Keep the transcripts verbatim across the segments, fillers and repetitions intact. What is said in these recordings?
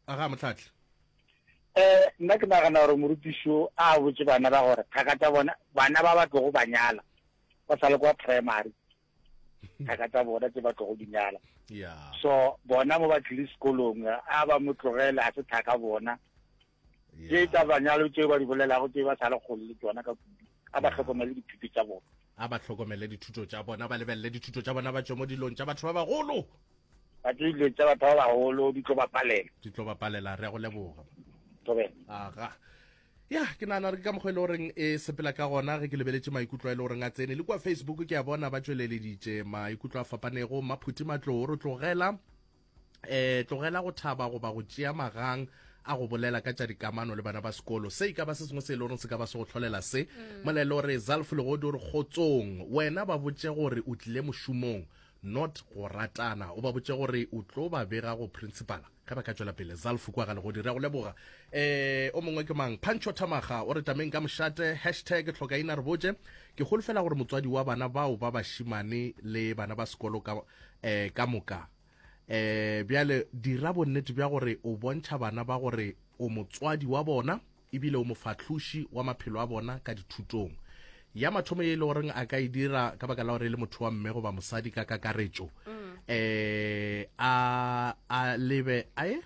aga Motlhatlhi eh nna ke nagana gore morutisho a botse bana ba gore thakatsa bona bana ba ba tlo go banyala ba sale kwa primary thakatsa bona tse ba tlo go dinyala yeah so bona mo ba tlile sekolong a ba motlogela a se thaka bona je tsa banyalo tse ba di bolela go tse ba sale go le tsona ka kudu a ba tlhokomele dithuto tsa bona a ba tlhokomele dithuto tsa bona ba lebelle dithuto tsa bona ba tswe mo dilong tsa batho ba bagolo ba tsile tsa batho ba bagolo di tlo ba palela di tlo ba palela re go leboga tobe aga ya ke nana re ka mogwele oreng e sepela ka gona ge ke lebeletse maikutlo a ile oreng a tsene le kwa Facebook ke a bona ba tsweleleditse maikutlo a fapanego maphuti matlo re tlogela eh tlogela go thaba go ba go tšea magang a go bolela ka tša dikamano le bana ba sekolo se ka ba se sengwe se le gore se ka ba se go tlholela se molelo re Zalf le go dire gotsong wena ba botse gore o tlile mošomong not go ratana o ba botse gore o tlo ba bega go principal ka ba ka tswela pele Zalf kwa ga le go dira go leboga eh o mongwe ke mang Pancho Thamaga o re tameng ka mošate hashtag tlhokaina re botse ke golfela gore motswadi wa bana bao ba bashimane le bana ba sekolo ka eh ka moka eh bjale dira bonnete bja gore o bontšha bana ba gore o motswadi wa bona ebile o mofatlhuši wa maphelo a bona ka dithutong ya mathomo ye le goreng a ka e dira ka baka la gore le motho wa mme go ba mosadi ka kakaretso eh a a lebe ae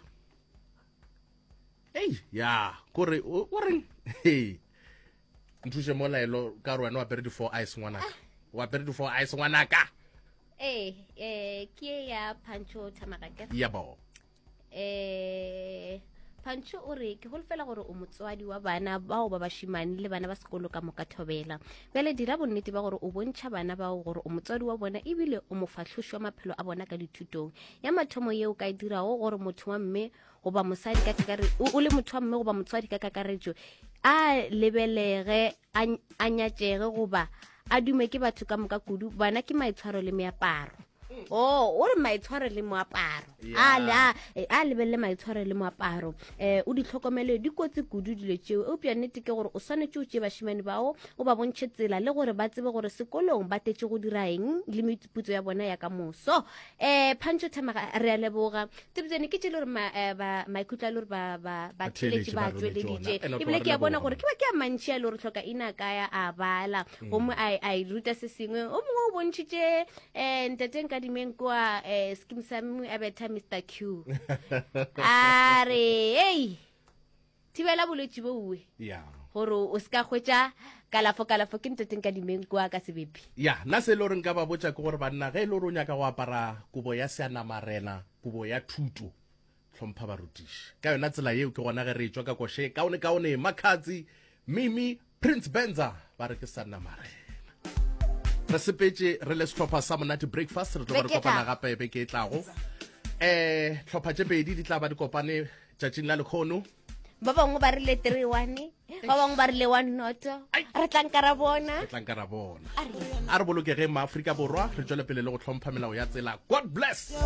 ei ya kore o reng hey nthuše mo laelo ka re wena wa pere di four eyes ngwana wa pere di four eyes ngwana ka eh eh ke ya Pancho Thamaga ke ya bo eh Pancho o re ke holfela gore o motswadi wa bana bao ba bashimane le bana ba sekolo ka moka thobela bele dira bonnete ba gore o bontšha bana bao gore o motswadi wa bona ebile o mofatlhoši wa maphelo a bona ka dithutong ya mathomo yeo ka dirago gore motho wa mme go ba mosadi ka kakare o le motho wa mme go ba motswadi ka kakaretso a lebelege a nyatsege go ba a dume ke batho ka moka kudu bana ke maitshwaro le meaparo oh o re maitshwaro le moaparo a la a lebelle maitshwaro le moaparo eh o di tlhokomele di kotse kudu dile tšeo o pya nnete ke gore o swanetse o tše bashimane bao o ba bontšhe tsela le gore ba tsebe gore sekolong ba tetse go dira eng le meputso ya bona ya ka moso eh Pancho Thamaga re a leboga tibtsene ke tše le gore ba maikutlo le gore ba ba ba tšeletše ba tsweleditše ebile ke a bona gore ke ba ke a mantši a le gore tlhoka ina kaya a bala gomme a a ruta se sengwe o mongwe o bontšhitše eh nteteng ka dimeng kwa eh skim samu a betha Mister Q are hey tibela bolwetši bo uwe ya gore o ska hwetša kalafo kalafo ke nteteng ka dimeng kwa ka sebepi ya na se le reng ka ba botša ke gore banna ge le re o nyaka go apara kubo ya seanamarena kubo ya thuto tlhompha barutiši ka yona tsela yeo ke gona ge re tswa ka koshe kaone kaone Makhatsi Mimi Prince Benza ba re ke seanamarena re sepetse re le setlhopha sa monate breakfast re tlo re kopana gape be ke tlago eh tlhopha tše pedi di tla ba di kopane tšatšing la lekgono ba bangwe ba rile three one ba bangwe ba rile one not re tlanka ra bona re tlanka ra bona a re bolokege maAfrika Borwa re tswele pele le go tlhompha melao ya tsela God bless.